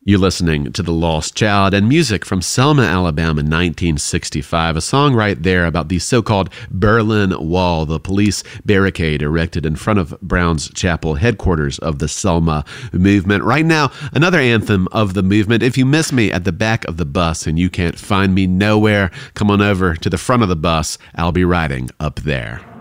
You're listening to The Lost Child and music from Selma, Alabama, 1965. A song right there about the so-called Berlin Wall, the police barricade erected in front of Brown's Chapel, headquarters of the Selma movement. Right now, another anthem of the movement. If you miss me at the back of the bus and you can't find me nowhere, come on over to the front of the bus. I'll be riding up there.